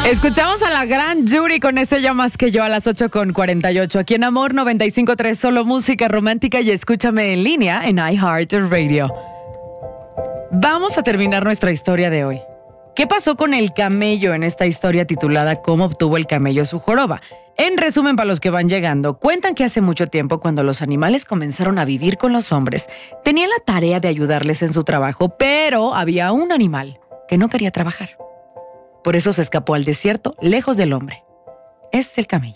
Escuchamos a la gran Yuri con ese Ya Más Que Yo a las 8:48. Aquí en Amor 95.3, solo música romántica y escúchame en línea en iHeartRadio. Vamos a terminar nuestra historia de hoy. ¿Qué pasó con el camello en esta historia titulada ¿Cómo obtuvo el camello su joroba? En resumen, para los que van llegando, cuentan que hace mucho tiempo, cuando los animales comenzaron a vivir con los hombres, tenían la tarea de ayudarles en su trabajo, pero había un animal que no quería trabajar. Por eso se escapó al desierto, lejos del hombre. Es el camello.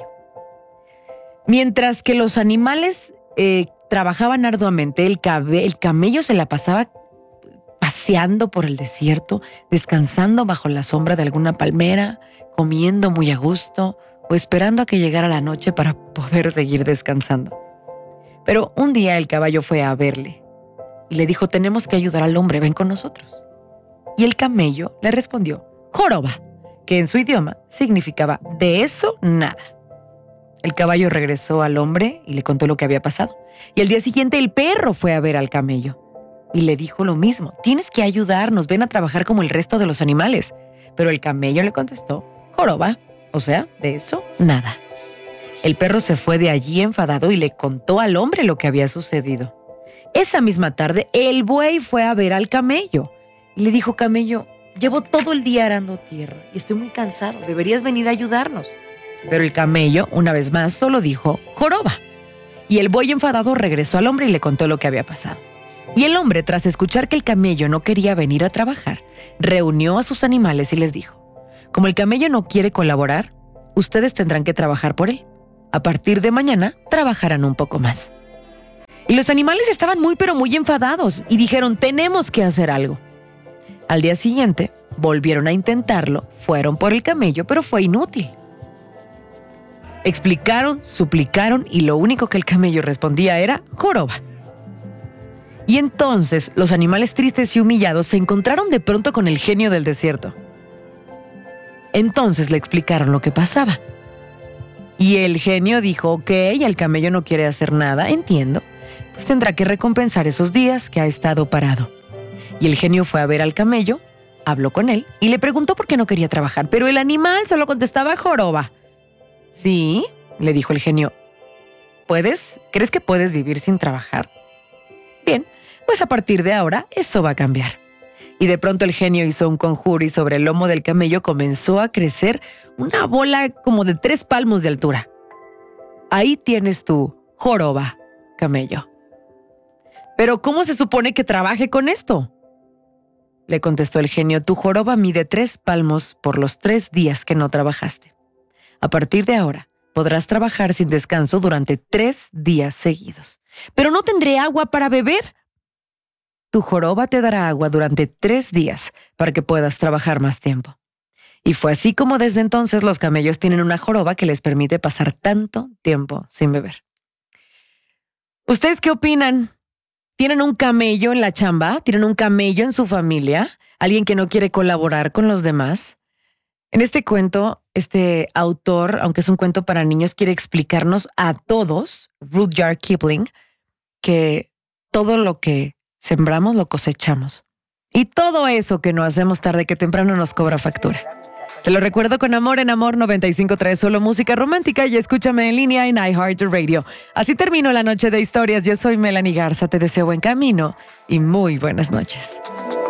Mientras que los animales trabajaban arduamente, el camello se la pasaba paseando por el desierto, descansando bajo la sombra de alguna palmera, comiendo muy a gusto o esperando a que llegara la noche para poder seguir descansando. Pero un día el caballo fue a verle y le dijo: tenemos que ayudar al hombre, ven con nosotros. Y el camello le respondió: joroba, que en su idioma significaba de eso nada. El caballo regresó al hombre y le contó lo que había pasado. Y al día siguiente el perro fue a ver al camello y le dijo lo mismo: tienes que ayudarnos, ven a trabajar como el resto de los animales. Pero el camello le contestó: joroba, o sea, de eso nada. El perro se fue de allí enfadado y le contó al hombre lo que había sucedido. Esa misma tarde el buey fue a ver al camello y le dijo: camello, llevo todo el día arando tierra y estoy muy cansado, deberías venir a ayudarnos. Pero el camello, una vez más, solo dijo joroba. Y el buey enfadado regresó al hombre y le contó lo que había pasado. Y el hombre, tras escuchar que el camello no quería venir a trabajar, reunió a sus animales y les dijo: como el camello no quiere colaborar, ustedes tendrán que trabajar por él. A partir de mañana, trabajarán un poco más. Y los animales estaban muy enfadados y dijeron: tenemos que hacer algo. Al día siguiente, volvieron a intentarlo, fueron por el camello, pero fue inútil. Explicaron, suplicaron y lo único que el camello respondía era joroba. Y entonces los animales tristes y humillados se encontraron de pronto con el genio del desierto. Entonces le explicaron lo que pasaba. Y el genio dijo: ok, el camello no quiere hacer nada, entiendo, pues tendrá que recompensar esos días que ha estado parado. Y el genio fue a ver al camello, habló con él y le preguntó por qué no quería trabajar, pero el animal solo contestaba joroba. ¿Sí?, le dijo el genio. ¿Crees que puedes vivir sin trabajar? Bien, pues a partir de ahora eso va a cambiar. Y de pronto el genio hizo un conjuro y sobre el lomo del camello comenzó a crecer una bola como de 3 palmos de altura. Ahí tienes tu joroba, camello. ¿Pero cómo se supone que trabaje con esto?, le contestó el genio. Tu joroba mide 3 palmos por los 3 días que no trabajaste. A partir de ahora, podrás trabajar sin descanso durante 3 días seguidos. Pero no tendré agua para beber. Tu joroba te dará agua durante 3 días para que puedas trabajar más tiempo. Y fue así como desde entonces los camellos tienen una joroba que les permite pasar tanto tiempo sin beber. ¿Ustedes qué opinan? ¿Tienen un camello en la chamba? ¿Tienen un camello en su familia? ¿Alguien que no quiere colaborar con los demás? En este cuento, este autor, aunque es un cuento para niños, quiere explicarnos a todos, Rudyard Kipling, que todo lo que sembramos lo cosechamos. Y todo eso que no hacemos tarde que temprano nos cobra factura. Te lo recuerdo con amor en Amor 95.3, solo música romántica, y escúchame en línea en iHeartRadio. Así termino la noche de historias. Yo soy Melanie Garza, te deseo buen camino y muy buenas noches.